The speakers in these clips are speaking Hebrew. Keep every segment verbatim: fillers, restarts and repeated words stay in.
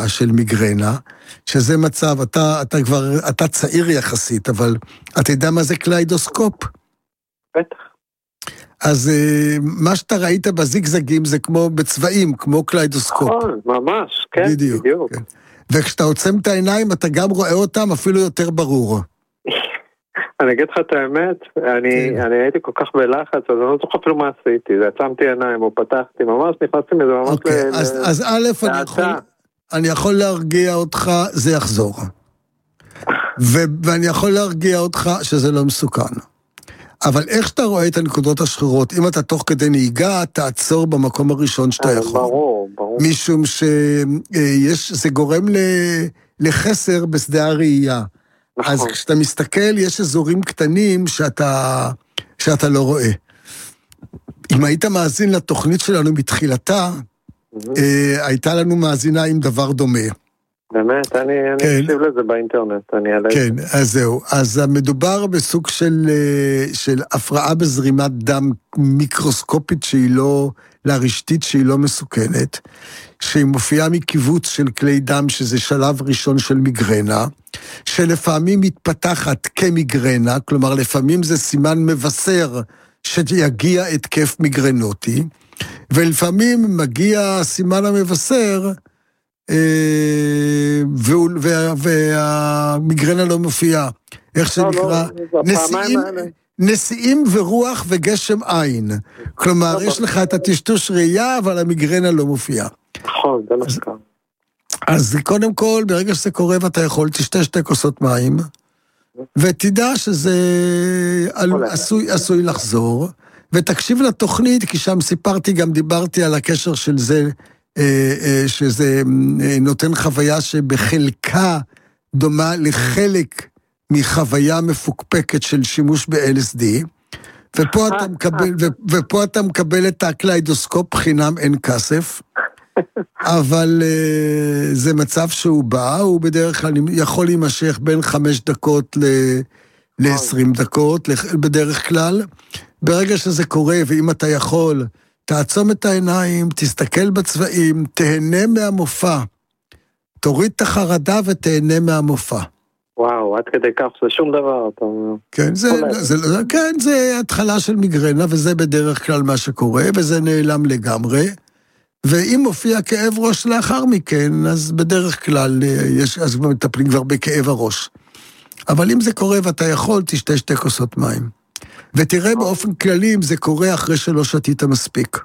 הפרעה של מיגרנה, שזה מצב, אתה, אתה כבר, אתה צעיר יחסית, אבל אתה יודע מה זה קליידוסקופ? בטח. אז מה שאתה ראית בזיגזגים זה כמו בצבעים, כמו קליידוסקופ. נכון, ממש, כן, בדיוק. בדיוק. כן. וכשאתה עוצם את העיניים, אתה גם רואה אותם אפילו יותר ברור. אני אגיד לך את האמת, אני, אני הייתי כל כך בלחץ, אז אני לא זוכר אפילו מה עשיתי, זה עצמתי עיניים, או פתחתי, ממש נכנסתי מזה, ממש אוקיי, ל... אז, ל... אז א', אני יכול, אני יכול להרגיע אותך, זה יחזור. ו, ואני יכול להרגיע אותך שזה לא מסוכן. אבל איך שאתה רואה את הנקודות השחורות, אם אתה תוך כדי נהיגה, תעצור במקום הראשון שאתה יכול. ברור, ברור. משום שיש, זה גורם לחסר בשדה הראייה. נכון. אז כשאתה מסתכל, יש אזורים קטנים שאתה, שאתה לא רואה. אם היית מאזין לתוכנית שלנו בתחילתה, mm-hmm. אה, הייתה לנו מאזינה עם דבר דומה. באמת, אני, כן. אני אקשיב לזה באינטרנט, אני אעלה. כן, אז זהו. אז מדובר בסוג של, של הפרעה בזרימת דם מיקרוסקופית שהיא לא, לרשתית שהיא לא מסוכנת, שהיא מופיעה מקיבוץ של כלי דם, שזה שלב ראשון של מיגרנה, שלפעמים מתפתחת כמיגרנה, כלומר לפעמים זה סימן מבשר שיגיע התקף מיגרנוטי, ולפעמים מגיע סימן המבשר, והמיגרנה לא מופיעה. איך שנקרא? נשיאים ורוח וגשם עין. כלומר, יש לך את הטשטוש ראייה, אבל המיגרנה לא מופיעה. נכון, זה נזכר. אז קודם כל, ברגע שזה קורה ואתה יכול, תשתה שתי כוסות מים, ותדע שזה עשוי, עשוי לחזור, ותקשיב לתוכנית, כי שם סיפרתי, גם דיברתי על הקשר של זה, שזה נותן חוויה שבחלקה דומה לחלק מחוויה מפוקפקת של שימוש ב-אל אס די, ופה אתה מקבל, ופה אתה מקבל את הקליידוסקופ חינם אין כסף, אבל זה מצב שהוא בא, הוא בדרך כלל יכול להימשך בין חמש דקות ל-עשרים דקות, בדרך כלל. ברגע שזה קורה, ואם אתה יכול, תעצום את העיניים, תסתכל בצבעים, תהנה מהמופע. תוריד את החרדה ותהנה מהמופע. וואו, עד כדי כך, זה שום דבר. אתה... כן, זה, זה, זה, כן, זה התחלה של מיגרנה, וזה בדרך כלל מה שקורה, וזה נעלם לגמרי. ואם מופיע כאב ראש לאחר מכן, אז בדרך כלל יש, אז מטפלים כבר בכאב הראש. אבל אם זה קורה ואתה יכול, תשתה שתי כוסות מים. ותראה באופן כללי אם זה קורה אחרי שלא שתית מספיק.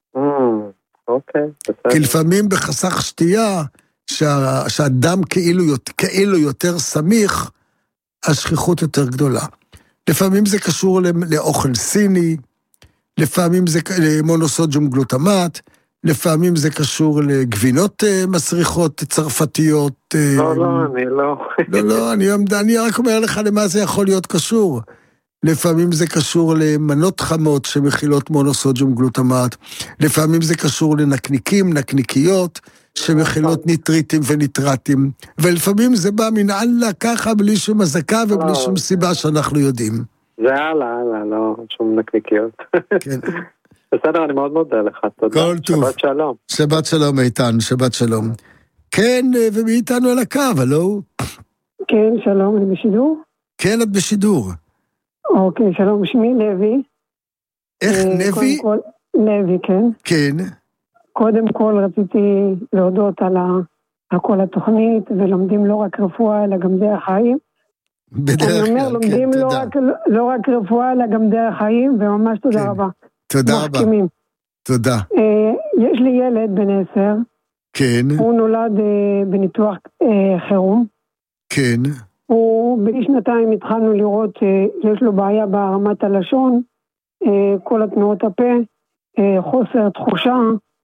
אוקיי. כי לפעמים בחסך שתייה, שה, שהדם כאילו, כאילו יותר סמיך, השכיחות יותר גדולה. לפעמים זה קשור לאוכל סיני, לפעמים זה למונוסודיום גלוטמט, לפעמים זה קשור לגבינות מסריחות צרפתיות. לא, לא, אני לא. לא, לא, אני, אני רק אומר לך למה זה יכול להיות קשור. לפעמים זה קשור למנות חמות שמכילות מונוסודיום גלוטמט, לפעמים זה קשור לנקניקים, נקניקיות, שמכילות ניטריטים וניטרטים, ולפעמים זה בא מן אללה ככה בלי שום הזקה ובלי שום סיבה שאנחנו יודעים. זה הלאה, הלאה, לא שום נקניקיות. כן. בסדר, אני מאוד מודה לך, תודה. כל טוב. שבת שלום. שבת שלום איתן, שבת שלום. כן, ומי איתנו על הקו, הלו? כן, שלום, אני בשידור? כן, את בשידור. אוקיי, שלום, שמי לוי. איך, נבי? כל, לוי, כן. כן. קודם כל רציתי להודות על, ה, על כל התוכנית, ולומדים לא רק רפואה, אלא גם דרך חיים. בדרך כלל, אני אומר, לומדים כן, לא, רק, לא רק רפואה, אלא גם דרך חיים, וממש תודה כן. רבה. תודה רבה. מחכימים. תודה. אה, יש לי ילד בן עשר. כן. הוא נולד אה, בניתוח אה, חירום. כן. הוא בלי שנתיים התחלנו לראות שיש לו בעיה בהרמת הלשון, כל התנועות הפה, חוסר תחושה,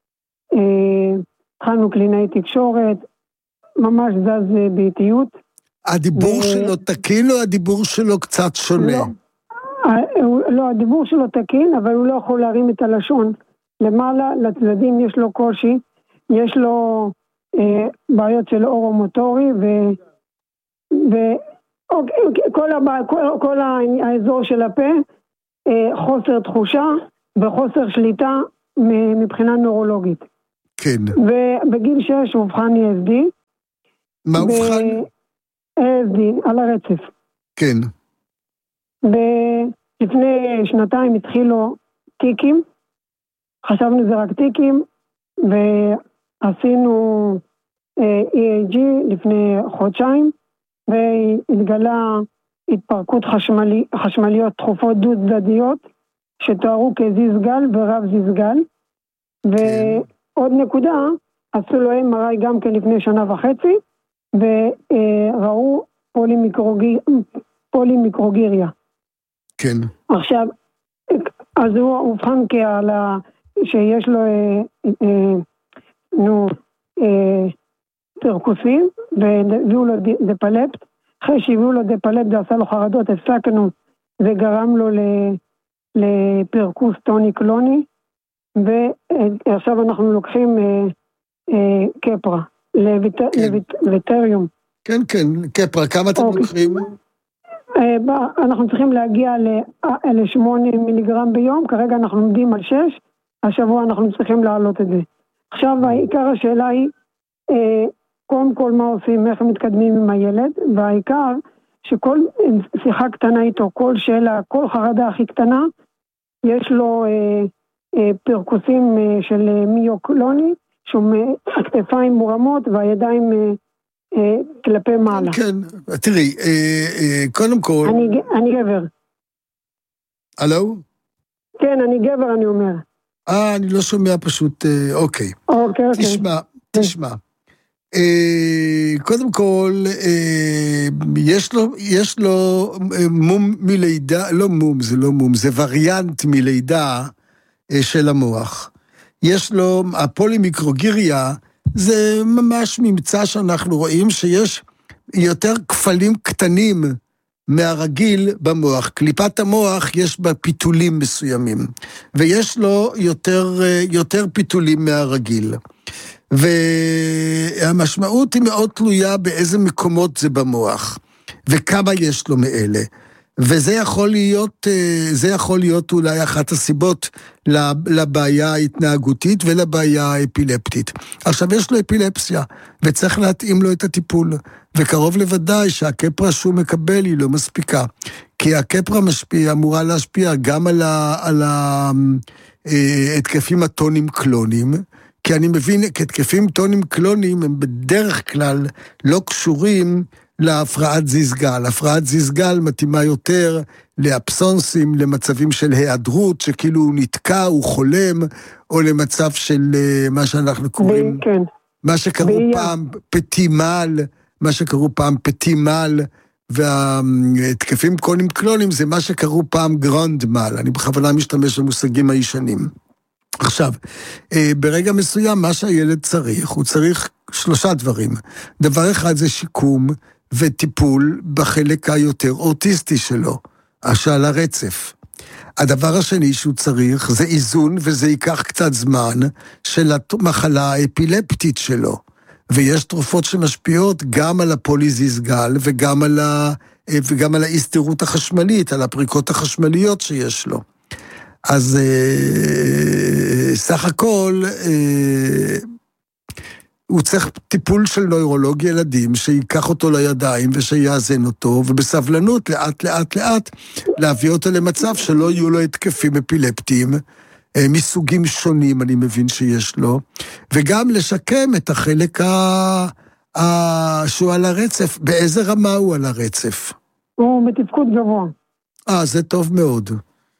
התחלנו קלינאי תקשורת, ממש זז באיטיות. הדיבור שלו תקין או הדיבור שלו קצת שונה? לא, לא, הדיבור שלו תקין, אבל הוא לא יכול להרים את הלשון. למעלה, לצדדים יש לו קושי, יש לו בעיות של אורומוטורי, ו... וכל כל, כל האזור של הפה, חוסר תחושה וחוסר שליטה מבחינה נורולוגית. כן. ובגיל שש הוא אובחן אי אס די, מה הובחן? ב-איי אס די, על הרצף. כן. לפני שנתיים התחילו טיקים, חשבנו זה רק טיקים, ועשינו אי איי ג'י לפני חודשיים, והתגלה התפרקות חשמלי, חשמליות תכופות דו צדדיות, שתוארו כזיז גל ורב זיז גל, ועוד נקודה, עשו לו אם אר איי גם כן לפני שנה וחצי, וראו פולימיקרוגיר, פולימיקרוגיריה. כן. עכשיו, אז הוא הובחן כעלה, שיש לו, אה, אה, נו, אה, פרקוסים, והביאו לו דפלפט, אחרי שהביאו לו דפלפט, זה עשה לו חרדות, הפסקנו, זה גרם לו לפרקוס טוני קלוני, ועכשיו אנחנו לוקחים אה, אה, קפרה, לוויטריום. כן, כן, קפרה, כמה אתם לוקחים? אנחנו צריכים להגיע ל-שמונה מיליגרם ביום, כרגע אנחנו עומדים על שש, השבוע אנחנו צריכים להעלות את זה. עכשיו, העיקר השאלה היא, קודם כל מה עושים, איך מתקדמים עם הילד, והעיקר שכל שיחה קטנה איתו, כל שאלה, כל חרדה הכי קטנה, יש לו פרקוסים של מיוקלוני, שהכתפיים מורמות והידיים כלפי מעלה. כן, תראי, קודם כל... אני גבר. הלו? כן, אני גבר, אני אומר. אה, אני לא שומע פשוט, אוקיי. אוקיי, אוקיי. תשמע, תשמע. קודם כל, יש לו, יש לו מום מלידה, לא מום, זה לא מום, זה וריאנט מלידה של המוח. יש לו, הפולימיקרוגיריה, זה ממש ממצא שאנחנו רואים שיש יותר כפלים קטנים מהרגיל במוח. קליפת המוח יש בה פיתולים מסוימים, ויש לו יותר, יותר פיתולים מהרגיל. והמשמעות היא מאוד תלויה באיזה מקומות זה במוח, וכמה יש לו מאלה. וזה יכול להיות, זה יכול להיות אולי אחת הסיבות לבעיה ההתנהגותית ולבעיה האפילפטית. עכשיו יש לו אפילפסיה, וצריך להתאים לו את הטיפול, וקרוב לוודאי שהקפרה שהוא מקבל היא לא מספיקה, כי הקפרה משפיע, אמורה להשפיע גם על ההתקפים הטונים קלוניים, כי אני מבין, כתקפים טונים קלוניים הם בדרך כלל לא קשורים להפרעת זיסגל. הפרעת זיסגל מתאימה יותר לאבסונסים, למצבים של היעדרות, שכאילו הוא נתקע, הוא חולם, או למצב של מה שאנחנו קוראים, כן. מה שקראו פעם פטימל, מה שקראו פעם פטימל, והתקפים קונים קלונים זה מה שקראו פעם גרנדמל. אני בכוונה משתמש במושגים הישנים. עכשיו, ברגע מסוים מה שהילד צריך, הוא צריך שלושה דברים. דבר אחד זה שיקום וטיפול בחלק היותר אוטיסטי שלו, שעל הרצף. הדבר השני שהוא צריך זה איזון, וזה ייקח קצת זמן, של המחלה האפילפטית שלו. ויש תרופות שמשפיעות גם על הפוליזיסגל וגם על, ה... וגם על ההסתירות החשמלית, על הפריקות החשמליות שיש לו. אז אה, סך הכל אה, הוא צריך טיפול של נוירולוג ילדים שיקח אותו לידיים ושיאזן אותו, ובסבלנות לאט לאט לאט להביא אותו למצב שלא יהיו לו התקפים אפילפטיים אה, מסוגים שונים, אני מבין שיש לו, וגם לשקם את החלק ה... ה... שהוא על הרצף. באיזה רמה הוא על הרצף? הוא בתפקוד גבוה. אה, זה טוב מאוד.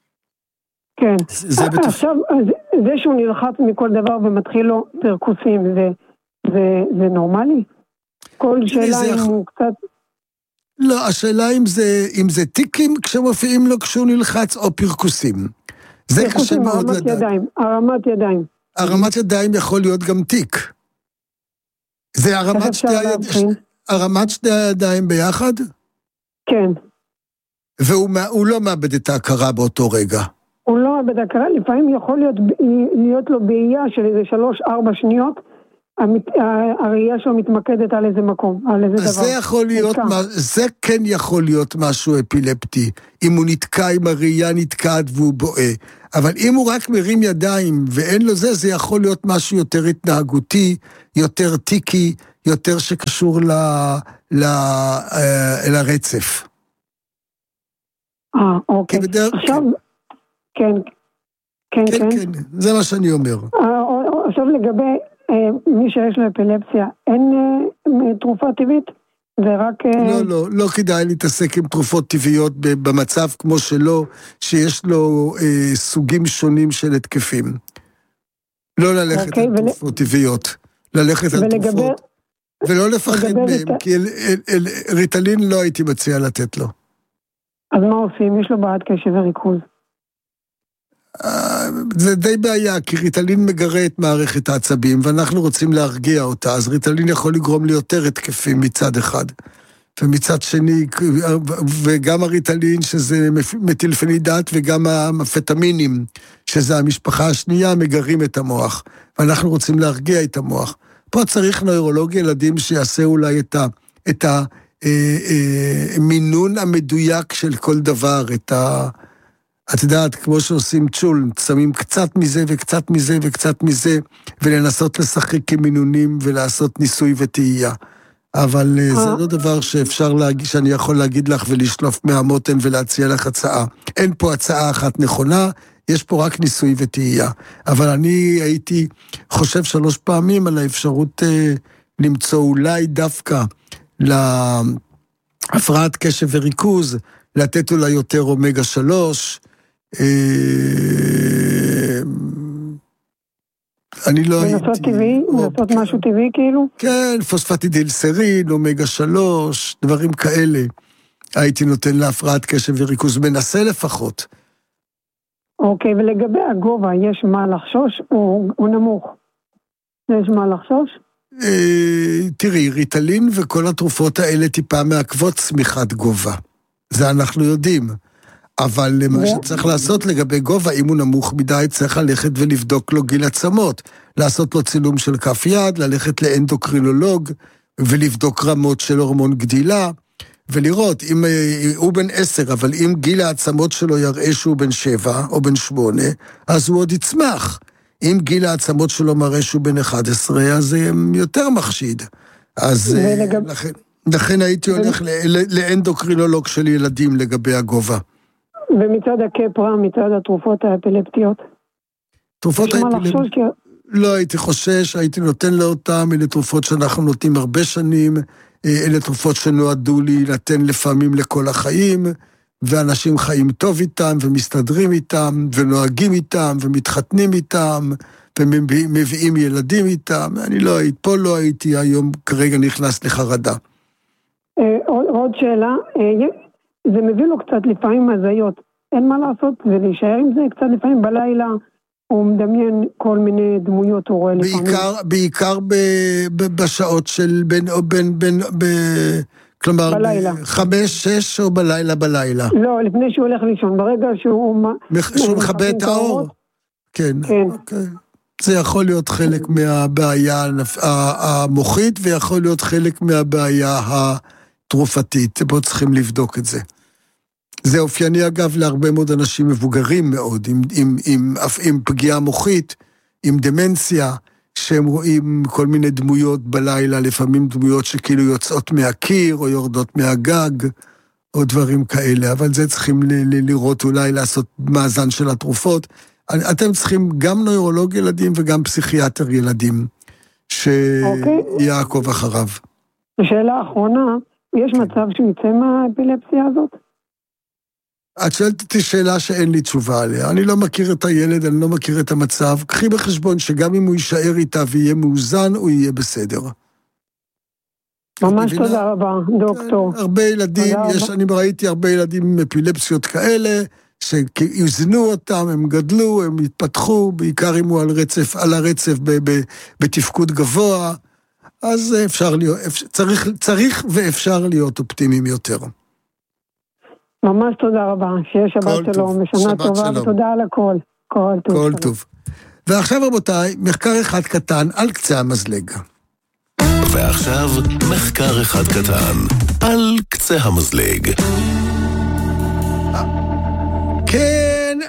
כן. זה בתפ... עכשיו, זה שהוא נלחץ מכל דבר ומתחיל לו פרקוסים, זה, זה, זה נורמלי? כל שאלה אם הוא קצת... לא, השאלה אם זה, אם זה טיקים כשמופיעים לו כשהוא נלחץ או פרקוסים. זה קשה מאוד לדעת. ידיים, הרמת ידיים. הרמת ידיים יכול להיות גם טיק. זה הרמת שתי, היד... הרמת שתי הידיים ביחד? כן. והוא לא מאבד את ההכרה באותו רגע. הוא לא מאבד הכרה, לפעמים יכול להיות, להיות לו בעיה של איזה שלוש, ארבע שניות, הראייה שלו מתמקדת על איזה מקום, על איזה דבר. זה יכול להיות, זה כן יכול להיות משהו אפילפטי, אם הוא נתקע, אם הראייה נתקעת והוא בואה. אבל אם הוא רק מרים ידיים ואין לו זה, זה יכול להיות משהו יותר התנהגותי, יותר טיקי, יותר שקשור ל, ל, אל הרצף. אה, אוקיי. בדרך, עכשיו, כן, כן, כן, כן. כן, זה מה שאני אומר. עכשיו לגבי מי שיש לו אפילפסיה, אין תרופה טבעית? ורק... לא, לא, לא כדאי להתעסק עם תרופות טבעיות במצב כמו שלו, שיש לו אה, סוגים שונים של התקפים. לא ללכת okay, על ול... תרופות טבעיות, ללכת ולגבר... על תרופות, ולא לפחד מהם, ות... כי אל, אל, אל, ריטלין לא הייתי מציע לתת לו. אז מה עושים? יש לו בעד קשב וריכוז. זה די בעיה, כי ריטלין מגרה את מערכת העצבים, ואנחנו רוצים להרגיע אותה, אז ריטלין יכול לגרום ליותר התקפים מצד אחד. ומצד שני, וגם הריטלין, שזה מטילפנידט, וגם המפטמינים, שזה המשפחה השנייה, מגרים את המוח. ואנחנו רוצים להרגיע את המוח. פה צריך נוירולוג ילדים שיעשה אולי את ה... את ה מינון המדויק של כל דבר, את ה... את יודעת, כמו שעושים צ'ול, שמים קצת מזה וקצת מזה וקצת מזה, ולנסות לשחק כמינונים ולעשות ניסוי וטעייה. אבל זה לא דבר שאפשר להגיד, שאני יכול להגיד לך ולשלוף מהמותן ולהציע לך הצעה. אין פה הצעה אחת נכונה, יש פה רק ניסוי וטעייה. אבל אני הייתי חושב שלוש פעמים על האפשרות אה, למצוא אולי דווקא להפרעת קשב וריכוז, לתת אולי יותר אומגה שלוש, אני לא הייתי... לנסות טבעי? לנסות משהו טבעי כאילו? כן, פוספטידילסרין, אומגה שלוש, דברים כאלה. הייתי נותן להפרעת קשב וריכוז, מנסה לפחות. אוקיי, ולגבי הגובה, יש מה לחשוש או נמוך? יש מה לחשוש? תראי, ריטלין וכל התרופות האלה טיפה מעכבות צמיחת גובה. זה אנחנו יודעים. אבל מה שצריך לעשות לגבי גובה, אם הוא נמוך מדי, צריך ללכת ולבדוק לו גיל עצמות, לעשות לו צילום של כף יד, ללכת לאנדוקרינולוג, ולבדוק רמות של הורמון גדילה, ולראות, אם הוא בן עשר, אבל אם גיל העצמות שלו יראה שהוא בן שבע, או בן שמונה, אז הוא עוד יצמח. אם גיל העצמות שלו מראה שהוא בן אחד עשרה, אז זה יותר מחשיד. אז ולגב... לכן, לכן הייתי הולך לאנדוקרינולוג של ילדים לגבי הגובה. ומצד הקפרה, מצד התרופות האפילפטיות? תרופות האפילפטיות? כי... לא הייתי חושש, הייתי נותן לאותם, אלה תרופות שאנחנו נותנים הרבה שנים, אלה תרופות שנועדו לי לתן לפעמים לכל החיים, ואנשים חיים טוב איתם, ומסתדרים איתם, ונוהגים איתם, ומתחתנים איתם, ומביאים ילדים איתם. אני לא הייתי, פה לא הייתי היום, כרגע נכנס לחרדה. עוד שאלה, זה מביא לו קצת לפעמים הזיות, אין מה לעשות ולהישאר עם זה קצת לפעמים בלילה, הוא מדמיין כל מיני דמויות, הוא רואה לפעמים. בעיקר, בעיקר ב, ב, בשעות של בין או בין, בין, ב, כלומר, בלילה. חמש, שש או בלילה בלילה. לא, לפני שהוא הולך לישון, ברגע שהוא... שהוא מכבה את האור? כן. כן. אוקיי. זה יכול להיות חלק מהבעיה המוחית, ויכול להיות חלק מהבעיה התרופתית. פה צריכים לבדוק את זה. זה אופייני אגב להרבה מאוד אנשים מבוגרים מאוד, עם, עם, עם, עם פגיעה מוחית, עם דמנציה, שהם רואים כל מיני דמויות בלילה, לפעמים דמויות שכאילו יוצאות מהקיר, או יורדות מהגג, או דברים כאלה, אבל זה צריכים ל- ל- לראות אולי לעשות מאזן של התרופות. אתם צריכים גם נוירולוג ילדים וגם פסיכיאטר ילדים, שיעקוב אחריו. שאלה אחרונה, יש מצב שיצא מהאפילפסיה הזאת? את שואלת אותי שאלה שאין לי תשובה עליה. אני לא מכיר את הילד, אני לא מכיר את המצב. קחי בחשבון שגם אם הוא יישאר איתה ויהיה מאוזן, הוא יהיה בסדר. ממש תודה רבה, דוקטור. הרבה ילדים, יש, אני ראיתי הרבה ילדים עם אפילפסיות כאלה, שיוזנו אותם, הם גדלו, הם התפתחו, בעיקר אם הוא על רצף, על הרצף ב, ב, בתפקוד גבוה, אז אפשר להיות, צריך, צריך ואפשר להיות אופטימיים יותר. ממש תודה רבה, שיהיה שבת שלום, ושנה טובה, ותודה על הכל. כל טוב. כל טוב. ועכשיו רבותיי, מחקר אחד קטן על קצה המזלג. ועכשיו מחקר אחד קטן על קצה המזלג. כן,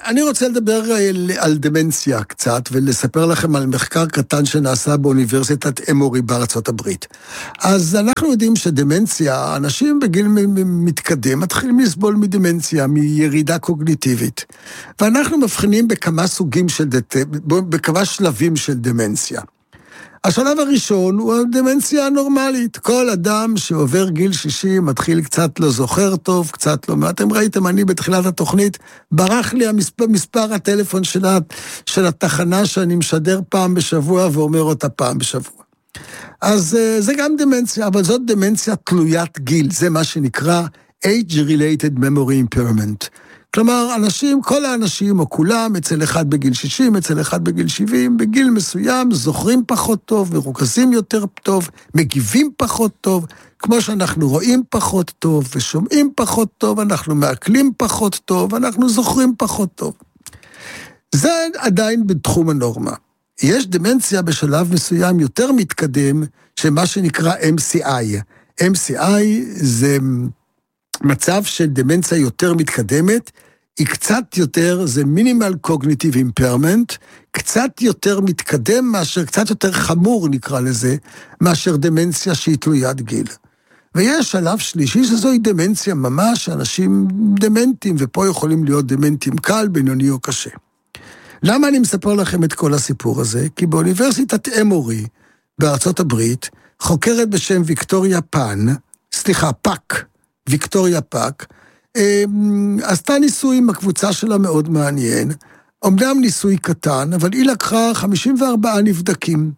אני רוצה לדבר על, על דמנציה קצת, ולספר לכם על מחקר קטן שנעשה באוניברסיטת אמורי בארצות הברית. אז אנחנו יודעים שדמנציה, אנשים בגיל מתקדם, מתחילים לסבול מדמנציה, מירידה קוגניטיבית. ואנחנו מבחינים בכמה סוגים של, בכמה שלבים של דמנציה. השלב הראשון הוא הדמנציה הנורמלית. כל אדם שעובר גיל שישים מתחיל קצת לא זוכר טוב, קצת לא... אתם ראיתם, אני בתחילת התוכנית, ברח לי המספר, מספר הטלפון של, של התחנה שאני משדר פעם בשבוע ואומר אותה פעם בשבוע. אז זה גם דמנציה, אבל זאת דמנציה תלוית גיל, זה מה שנקרא age-related memory impairment. כלומר, אנשים, כל האנשים, או כולם, אצל אחד בגיל שישים, אצל אחד בגיל שבעים, בגיל מסוים, זוכרים פחות טוב, מרוכזים יותר טוב, מגיבים פחות טוב, כמו שאנחנו רואים פחות טוב, ושומעים פחות טוב, אנחנו מעכלים פחות טוב, אנחנו זוכרים פחות טוב. זה עדיין בתחום הנורמה. יש דמנציה בשלב מסוים יותר מתקדם, שמה שנקרא אם סי איי. אם סי איי זה... מצב של דמנציה יותר מתקדמת, היא קצת יותר, זה מינימל קוגניטיב אימפרמנט, קצת יותר מתקדם מאשר, קצת יותר חמור נקרא לזה, מאשר דמנציה שהיא תלוית גיל. ויש שלב שלישי שזוהי דמנציה ממש, אנשים דמנטים, ופה יכולים להיות דמנטים קל, בינוני או קשה. למה אני מספר לכם את כל הסיפור הזה? כי באוניברסיטת אמורי, בארצות הברית, חוקרת בשם ויקטוריה פן, סליחה, פאק, ויקטוריה פאק, עשתה ניסוי עם הקבוצה שלה מאוד מעניין, אומנם ניסוי קטן, אבל היא לקחה חמישים וארבעה נבדקים,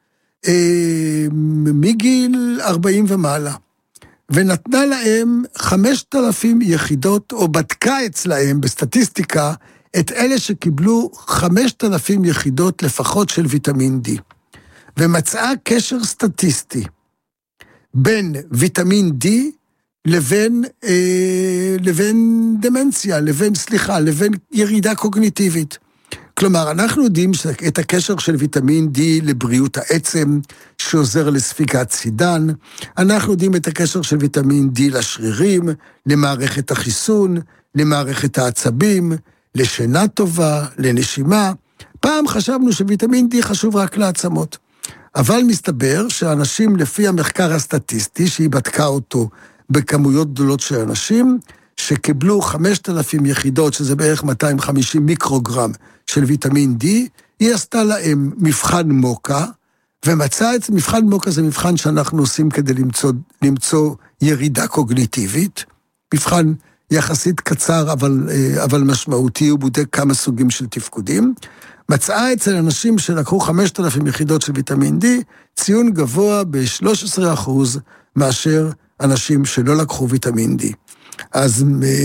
מגיל ארבעים ומעלה, ונתנה להם חמשת אלפים יחידות, או בדקה אצלהם בסטטיסטיקה, את אלה שקיבלו חמשת אלפים יחידות לפחות של ויטמין D, ומצאה קשר סטטיסטי, בין ויטמין D, לבין, אה, לבין דמנציה, לבין, סליחה, לבין ירידה קוגניטיבית. כלומר, אנחנו יודעים את הקשר של ויטמין D לבריאות העצם, שעוזר לספיקת סידן, אנחנו יודעים את הקשר של ויטמין D לשרירים, למערכת החיסון, למערכת העצבים, לשינה טובה, לנשימה. פעם חשבנו שוויטמין D חשוב רק לעצמות, אבל מסתבר שאנשים לפי המחקר הסטטיסטי, שהיא בדקה אותו, בכמויות גדולות של אנשים, שקיבלו חמשת אלפים יחידות, שזה בערך מאתיים וחמישים מיקרוגרם של ויטמין D, היא עשתה להם מבחן מוקה, ומצאה את מבחן מוקה, זה מבחן שאנחנו עושים כדי למצוא, למצוא ירידה קוגניטיבית, מבחן יחסית קצר, אבל, אבל משמעותי, הוא בודק כמה סוגים של תפקודים, מצאה אצל אנשים שלקחו חמשת אלפים יחידות של ויטמין D, ציון גבוה ב-שלושה עשר אחוז מאשר אנשים שלא לקחו ויטמין D. אז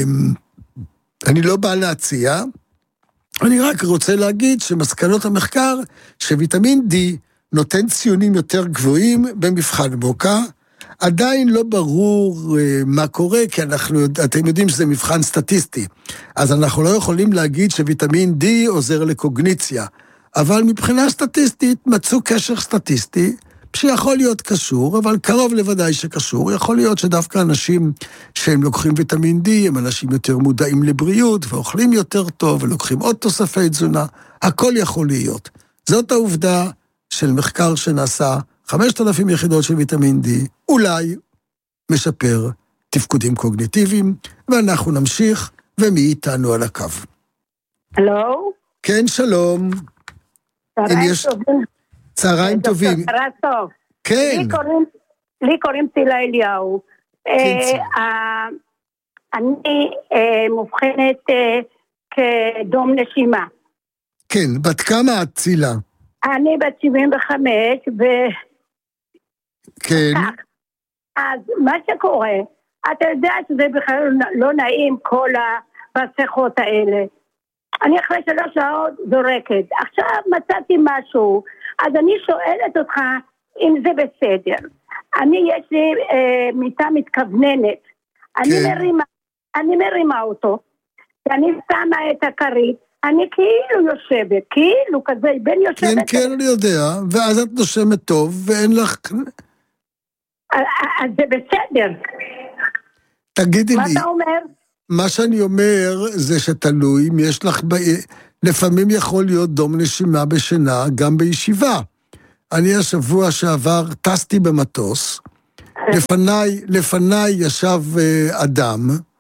אני לא בא להציע, אני רק רוצה להגיד שמסקנות המחקר, שוויטמין D נותן ציונים יותר גבוהים במבחן מוקה, עדיין לא ברור מה קורה, כי אנחנו, אתם יודעים שזה מבחן סטטיסטי, אז אנחנו לא יכולים להגיד שוויטמין D עוזר לקוגניציה, אבל מבחינה סטטיסטית מצאו קשר סטטיסטי, שיכול להיות קשור, אבל קרוב לוודאי שקשור. יכול להיות שדווקא אנשים שהם לוקחים ויטמין D, הם אנשים יותר מודעים לבריאות, ואוכלים יותר טוב, ולוקחים עוד תוספי תזונה. הכל יכול להיות. זאת העובדה של מחקר שנעשה, חמשת אלפים יחידות של ויטמין D, אולי משפר תפקודים קוגניטיביים, ואנחנו נמשיך, ומי איתנו על הקו. הלו? כן, שלום. צהריים יש... טובים. צהריים טובים. צהריים טוב. כן. לי קוראים, לי קוראים צילה אליהו. כן, אה, אני אה, מובחנת אה, כדום נשימה. כן, בת כמה את צילה? אני בת שבעים וחמש, ו... כן. אז מה שקורה, אתה יודע שזה בכלל לא נעים כל המסכות האלה. אני אחרי שלוש שעות זורקת. עכשיו מצאתי משהו, אז אני שואלת אותך אם זה בסדר. אני, יש לי אה, מיטה מתכווננת. אני, כן. מרימה, אני מרימה אותו, ואני שמה את הכרית, אני כאילו יושבת, כאילו כזה, בין יושבת... כן, כן, אני יודע, ואז את נושמת טוב, ואין לך... אז זה בסדר. תגידי מה לי... אתה אומר? מה שאני אומר זה שתלוי, אם יש לך, לפעמים יכול להיות דום נשימה בשינה, גם בישיבה. אני השבוע שעבר טסתי במטוס, לפניי, לפניי ישב אדם,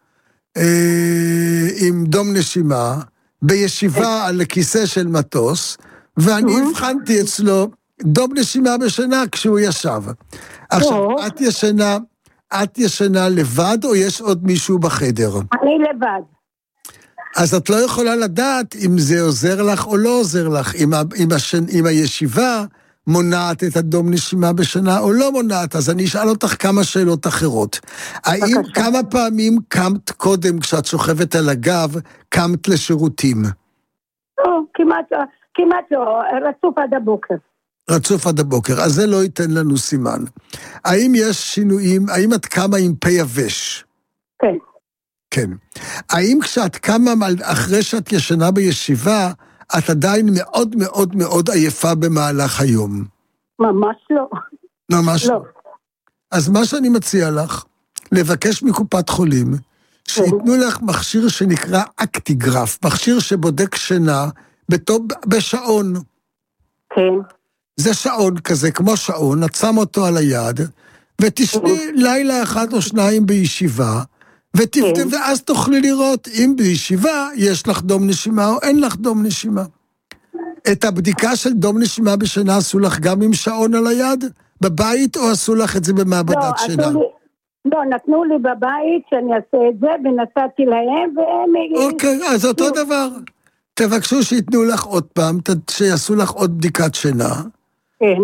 עם דום נשימה, בישיבה על כיסא של מטוס, ואני הבחנתי אצלו דום נשימה בשינה כשהוא ישב. עכשיו, את ישנה, את ישנה לבד או יש עוד מישהו בחדר? אני לבד. אז את לא יכולה לדעת אם זה עוזר לך או לא עוזר לך, אם, אם, השן, אם הישיבה מונעת את הדום נשימה בשינה או לא מונעת, אז אני אשאל אותך כמה שאלות אחרות. האם כמה פעמים קמת קודם כשאת שוכבת על הגב, קמת לשירותים? לא, כמעט, כמעט לא, רצוף עד הבוקר. רצוף עד הבוקר, אז זה לא ייתן לנו סימן. האם יש שינויים, האם את קמה עם פה יבש? כן. כן. האם כשאת קמה אחרי שאת ישנה בישיבה, את עדיין מאוד מאוד מאוד עייפה במהלך היום? ממש לא. ממש לא. אז מה שאני מציע לך, לבקש מקופת חולים, שיתנו לך מכשיר שנקרא אקטיגרף, מכשיר שבודק שינה בשעון. כן. זה שעון כזה, כמו שעון, את שם אותו על היד, ותשני לילה אחד או שניים בישיבה, ותפתם, ואז תוכלי לראות אם בישיבה יש לך דום נשימה או אין לך דום נשימה. את הבדיקה של דום נשימה בשינה עשו לך גם עם שעון על היד, בבית, או עשו לך את זה במעבדת שינה? לא, נתנו לי בבית שאני אעשה את זה, ונתתי להם, והם... אוקיי, אז אותו דבר. תבקשו שיתנו לך עוד פעם, שיעשו לך עוד בדיקת שינה, כן.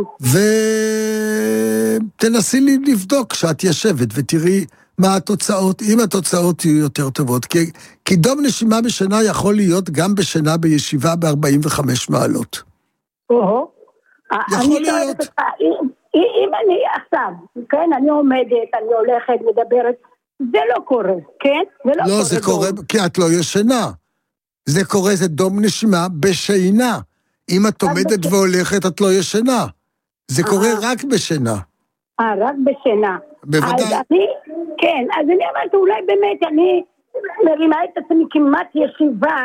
ותנסי לי לבדוק שאת ישבת, ותראי מה התוצאות, אם התוצאות יהיו יותר טובות, כי, כי דום נשימה בשינה יכול להיות גם בשינה בישיבה ב-ארבעים וחמש מעלות. או, יכול להיות. אם אני עכשיו, כן, אני עומדת, אני הולכת, מדברת, זה לא קורה, כן? זה לא, לא, זה קורה, כי את לא ישנה. זה קורה, זה דום נשימה בשינה. אם את עומדת והולכת, את לא ישנה. זה קורה רק בשינה. אה, רק בשינה. בוודאי. אז אני, כן, אז אני אמרת, אולי באמת, אני מרימה את עצמי כמעט ישיבה,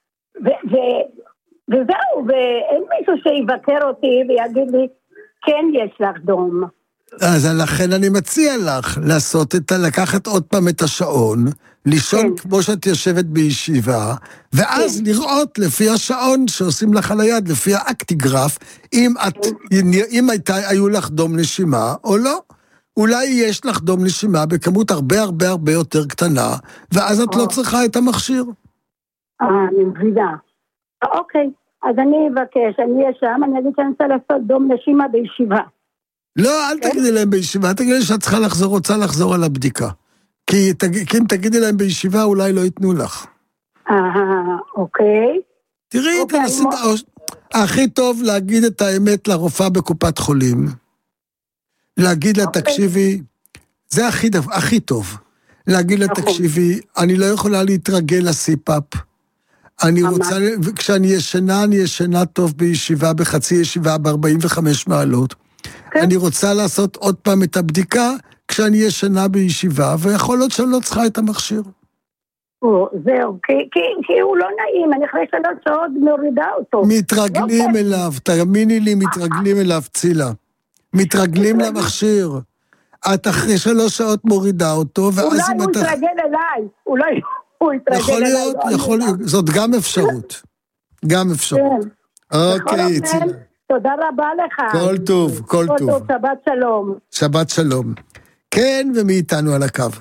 וזהו, ואין מישהו שיבקר אותי ויגיד לי, כן, יש לך דום. אז לכן אני מציע לך לעשות את, לקחת עוד פעם את השעון, לישון כמו שאת יושבת בישיבה, ואז לראות לפי השעון שעושים לך על היד, לפי האקטיגרף, אם את, אם הייתה, היו לך דום נשימה או לא. אולי יש לך דום נשימה בכמות הרבה הרבה הרבה יותר קטנה, ואז את לא צריכה את המכשיר. אה, אני מבינה. אוקיי, אז אני אבקש, אני אהיה שם, אני אגיד שאני רוצה לעשות דום נשימה בישיבה. לא, אל תגידי להם בישיבה, תגידי שאת צריכה לחזור, רוצה לחזור על הבדיקה. כי, כי אם תגידי להם בישיבה, אולי לא ייתנו לך. אה, אוקיי. תראי, אוקיי, תנסי, הכי טוב להגיד את האמת לרופאה בקופת חולים. להגיד לה, תקשיבי, זה הכי, הכי טוב. להגיד לה, תקשיבי, אני לא יכולה להתרגל לסיפאפ. אני רוצה, כשאני ישנה, אני ישנה טוב בישיבה, בחצי ישיבה, ב-ארבעים וחמש מעלות. אני רוצה לעשות עוד פעם את הבדיקה, כשאני ישנה בישיבה, ויכול להיות שאני לא צריכה את המכשיר. זהו, כי הוא לא נעים, אני אחרי שלוש שעות מורידה אותו. מתרגלים אליו, תאמיני לי, מתרגלים אליו, צילה. מתרגלים למכשיר. את אחרי שלוש שעות מורידה אותו, ואז אולי הוא יתרגל אליי, אולי הוא יתרגל אליי. יכול להיות, יכול להיות, זאת גם אפשרות. גם אפשרות. אוקיי, צילה. תודה רבה לך. כל טוב, כל טוב. שבת שלום. שבת שלום. כן, ומי איתנו על הקו?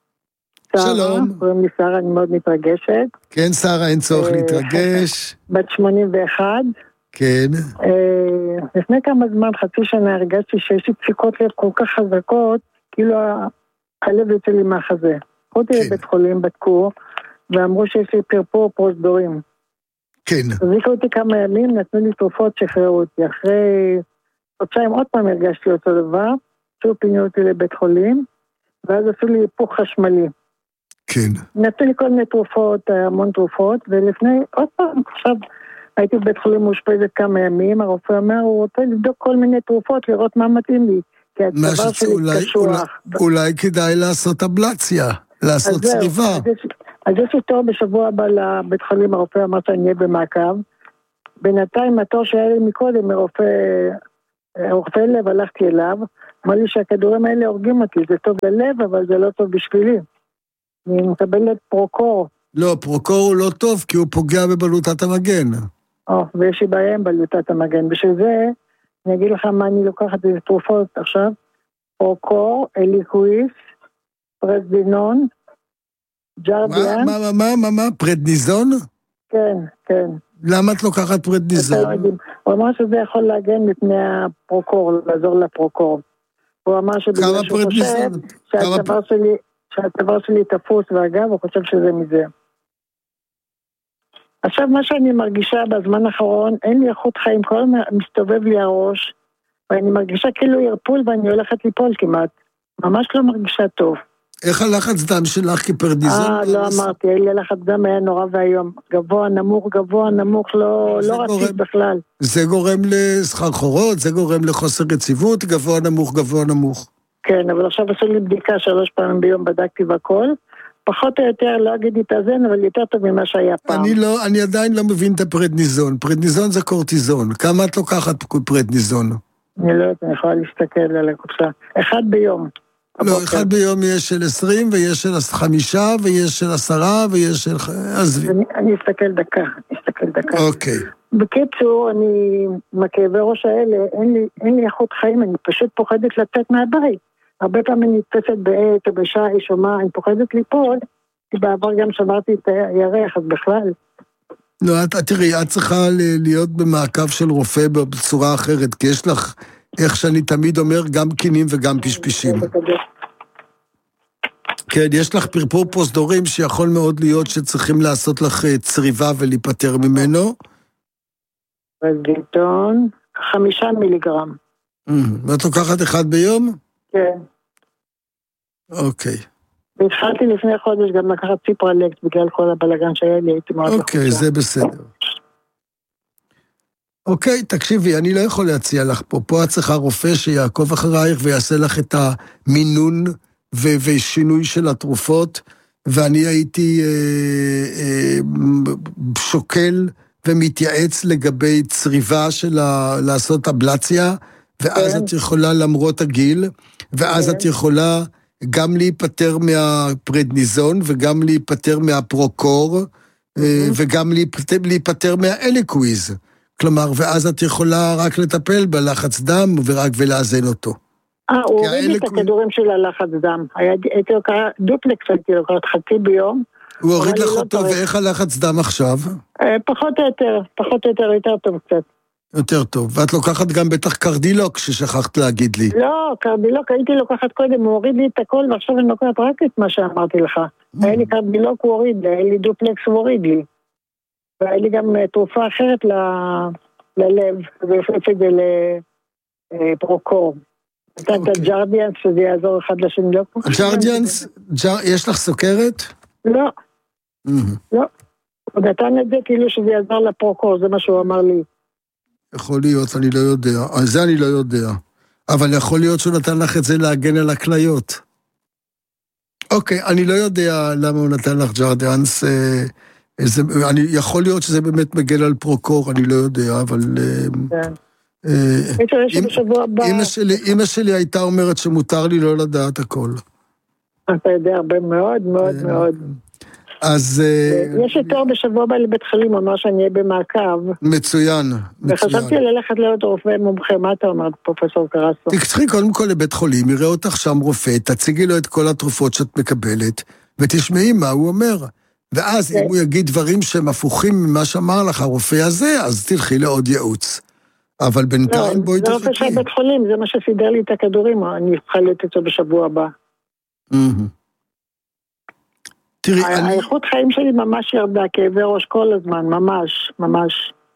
שלום. קוראים לי שרה, אני מאוד מתרגשת. כן, שרה, אין צורך להתרגש. בת שמונים ואחת. כן. לפני כמה זמן, חצי שנה, הרגשתי שיש לי דפיקות לב כל כך חזקות, כאילו הלב יוצא לי מהחזה. הלכתי לבית חולים, בדקו, ואמרו שיש לי פרפור פרוזדורים. כן. הזיקו אותי כמה ימים, נתנו לי תרופות, שחררו אותי. אחרי חודשיים עוד פעם הרגשתי אותו דבר, שוב פינו אותי לבית חולים, ואז עשו לי היפוך חשמלי. כן. נתנו לי כל מיני תרופות, המון תרופות, ולפני עוד פעם, עכשיו הייתי בבית חולים מאושפזת כמה ימים, הרופא אומר, הוא רוצה לבדוק כל מיני תרופות, לראות מה מתאים לי, כי הדבר שלי קשוח. אולי כדאי לעשות אבלציה, לעשות צריבה. אז יש לי תור בשבוע הבא לבית חולים, הרופא אמר שאני אהיה במעקב. בינתיים התור שהיה לי מקודם מרופא רופא לב, הלכתי אליו, אמר לי שהכדורים האלה הורגים אותי, זה טוב ללב, אבל זה לא טוב בשבילי. אני מקבלת פרוקור. לא, פרוקור הוא לא טוב, כי הוא פוגע בבלוטת המגן. או, ויש לי בעיה עם בלוטת המגן. בשביל זה, אני אגיד לך מה אני לוקחת איזה תרופות עכשיו. פרוקור, אליקוויס, פרדנizon, ג'רדיאן. מה, מה, מה, מה, מה? פרדניזון? כן, כן. למה את לוקחת פרדניזון? הוא אמר שזה יכול להגן מפני הפרוקור, לעזור לפרוקור. הוא אמר שבגלל שהוא חושב שהצוואר שלי, שהצוואר שלי תפוס, ואגב, הוא חושב שזה מזה. עכשיו, מה שאני מרגישה בזמן האחרון, אין לי איכות חיים, כל הזמן מסתובב לי הראש, ואני מרגישה כאילו ירפול ואני הולכת ליפול כמעט. ממש לא מרגישה טוב. איך הלחץ דם שלך כפרדניזון? אה, לא אמרתי, אין לי לחץ דם היה נורא והיום. גבוה, נמוך, גבוה, נמוך, לא רציף בכלל. זה גורם לסחרחורות, זה גורם לחוסר רציבות, גבוה, נמוך, גבוה, נמוך. כן, אבל עכשיו עשו לי בדיקה שלוש פעמים ביום, בדקתי והכל. פחות או יותר, לא אגיד להתאזן, אבל יותר טוב ממה שהיה פעם. אני לא, אני עדיין לא מבין את הפרדניזון. פרדניזון זה קורטיזון. כמה את לוקחת פרדניזון? אני לא יודעת, אני יכולה להסתכל על הקופסה. אחד ביום. לא, אחד ביום יש של עשרים, ויש של חמישה, ויש של עשרה, ויש של... אני אסתכל דקה, אסתכל דקה. אוקיי. בקיצור, אני, מכאבי ראש האלה, אין לי, אין לי איכות חיים, אני פשוט פוחדת לצאת מהבית. הרבה פעמים אני נתפסת בעת או בשעה, או מה, אני פוחדת ליפול, כי בעבר גם שברתי את הירח, אז בכלל. לא, את, תראי, את צריכה להיות במעקב של רופא בצורה אחרת, כי יש לך, איך שאני תמיד אומר, גם קינים וגם פשפישים. כן, יש לך פרפור פרוזדורים שיכול מאוד להיות שצריכים לעשות לך צריבה ולהיפטר ממנו. פרזיטון, חמישה מיליגרם. ואת לוקחת אחד ביום? כן. אוקיי. והתחלתי לפני חודש גם לקחת ציפרלקס בגלל כל הבלגן שהיה לי, הייתי מאוד לחוצה. אוקיי, זה בסדר. אוקיי, תקשיבי, אני לא יכול להציע לך פה. פה את צריכה רופא שיעקוב אחרייך ויעשה לך את המינון ו- ושינוי של התרופות, ואני הייתי אה, אה, שוקל ומתייעץ לגבי צריבה של ה- לעשות אבלציה, ואז כן. את יכולה למרות הגיל, ואז כן. את יכולה גם להיפטר מהפרדניזון, וגם להיפטר מהפרוקור, mm-hmm. וגם להיפטר, להיפטר מהאליקוויז. כלומר, ואז את יכולה רק לטפל בלחץ דם, ורק ולאזן אותו. אה, הוא הוריד לי את הכדורים של הלחץ דם. הייתי לוקחת דופלקס, הייתי לוקחת חצי ביום. הוא הוריד לך אותו, ואיך הלחץ דם עכשיו? פחות או יותר, פחות או יותר, יותר טוב קצת. יותר טוב, ואת לוקחת גם בטח קרדילוק, ששכחת להגיד לי. לא, קרדילוק הייתי לוקחת קודם, הוא הוריד לי את הכל, ועכשיו אני לוקחת רק את מה שאמרתי לך. היה לי קרדילוק, הוא הוריד לי, היה לי דופלקס, הוא הוריד לי. והיה לי גם תרופה אחרת ללב, והפריץ את זה לפרוקור. נתן את הג'רדיאנס, שזה יעזור אחד לשני. ג'רדיאנס, יש לך סוכרת? לא, לא. הוא נתן את זה כאילו שזה יעזור לפרוקור, זה מה שהוא אמר לי. יכול להיות, אני לא יודע. על זה אני לא יודע. אבל יכול להיות שהוא נתן לך את זה להגן על הכליות. אוקיי, אני לא יודע למה הוא נתן לך ג'רדיאנס. זה, אני, יכול להיות שזה באמת מגן על פרוקור, אני לא יודע, אבל... כן. אמא שלי, אמא שלי הייתה אומרת שמותר לי לא לדעת הכל. אתה יודע הרבה מאוד מאוד מאוד. אז... יש יותר בשבוע הבא לבית חולים, הוא אמר שאני אהיה במעקב. מצוין, מצוין. וחשבתי ללכת להיות רופא מומחה, מה אתה אומר, פרופסור קרסו? תקצחי קודם כל לבית חולים, יראה אותך שם רופא, תציגי לו את כל התרופות שאת מקבלת, ותשמעי מה הוא אומר. ואז אם הוא יגיד דברים שהם הפוכים ממה שאמר לך הרופא הזה, אז תלכי לעוד ייעוץ. אבל בינתיים בואי תחכי. זה רופא של בית חולים, זה מה שסידר לי את הכדורים, אני אוכל להיות את זה בשבוע הבא. תראי, אני... האיכות חיים שלי ממש ירדה, כאבי ראש כל הזמן, ממש, ממש.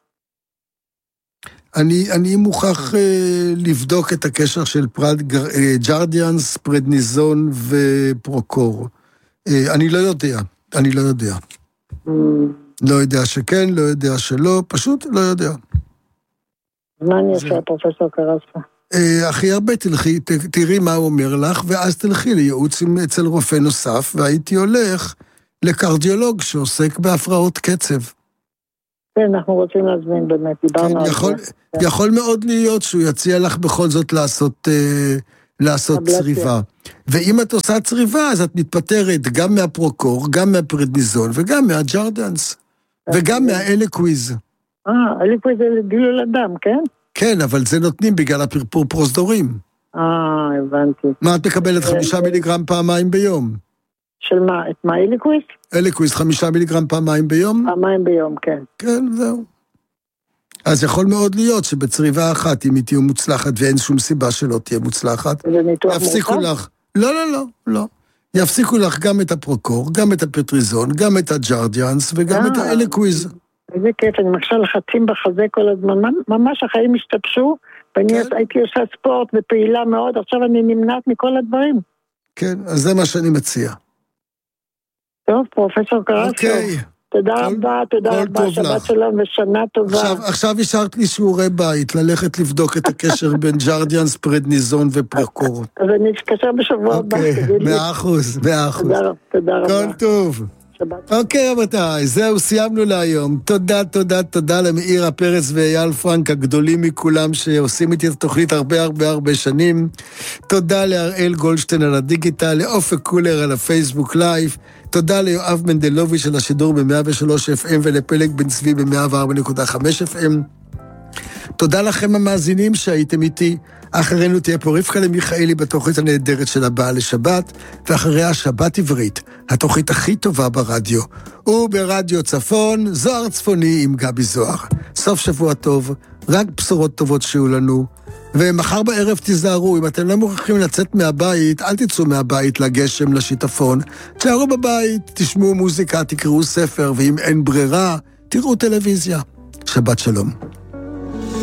אני, אני מוכרח אה, לבדוק את הקשר של פרד, אה, ג'רדיאנס, פרדניזון ופרוקור. אה, אני לא יודע, אני לא יודע. Mm. לא יודע שכן, לא יודע שלא, פשוט לא יודע. מה אני עושה, פרופסור קרסו? אה, הכי הרבה תלכי, ת, תראי מה הוא אומר לך, ואז תלכי לייעוץ אצל רופא נוסף, והייתי הולך לקרדיולוג שעוסק בהפרעות קצב. כן, אנחנו רוצים להזמין באמת, דיברנו על יכול, זה. יכול מאוד להיות שהוא יציע לך בכל זאת לעשות, אה, לעשות צריבה. ואם את עושה צריבה, אז את מתפטרת גם מהפרוקור, גם מהפרדניזון, וגם מהג'רדנס, וגם מהאליקוויז. אה, אליקוויז זה לגילוי אדם, כן? כן, אבל זה נותנים בגלל הפרפור פרוזדורים. אה, הבנתי. מה את מקבלת? חמישה מיליגרם פעמיים ביום. של מה? את מה אליקוויז? אליקוויז חמישה מיליגרם פעמיים ביום? פעמיים ביום, כן. כן, זהו. אז יכול מאוד להיות שבצריבה אחת, אם היא תהיה מוצלחת ואין שום סיבה שלא תהיה מוצלחת, יפסיקו לך. לא, לא, לא, לא. יפסיקו לך גם את הפרוקור, גם את הפטריזון, גם את הג'רדיאנס וגם את האליקוויז. איזה כיף, אני מרגישה לחצים בחזה כל הזמן, ממש החיים השתבשו, ואני הייתי עושה ספורט ופעילה מאוד, עכשיו אני נמנעת מכל הדברים. כן, אז זה מה שאני מציע. טוב, פרופסור קרסו. אוקיי. תודה רבה, תודה רבה, שבת שלום ושנה טובה. עכשיו, עכשיו השארת לי שיעורי בית, ללכת לבדוק את הקשר בין ג'רדיאנס, פרדניזון ופרוקור. אז אני אתקשר בשבוע הבא. אוקיי, מאה אחוז, מאה אחוז. תודה רבה. כל טוב. אוקיי, רבותיי, זהו, סיימנו להיום. תודה, תודה, תודה למאירה פרץ ואייל פרנק, הגדולים מכולם שעושים איתי את התוכנית הרבה הרבה הרבה שנים. תודה להראל גולדשטיין על הדיגיטל, לאופק קולר על הפייסבוק לייב. תודה ליואב מנדלוביץ' על השידור ב-מאה ושלוש אף אם ולפלג בן צבי ב-מאה וארבע נקודה חמש אף אם. תודה לכם המאזינים שהייתם איתי. אחרינו תהיה פה רבקה למיכאלי בתוכנית הנהדרת של הבאה לשבת, ואחריה שבת עברית, התוכנית הכי טובה ברדיו. וברדיו צפון, זוהר צפוני עם גבי זוהר. סוף שבוע טוב, רק בשורות טובות שיהיו לנו. ומחר בערב תיזהרו, אם אתם לא מוכרחים לצאת מהבית, אל תצאו מהבית לגשם, לשיטפון. תשארו בבית, תשמעו מוזיקה, תקראו ספר, ואם אין ברירה, תראו טלוויזיה. שבת שלום.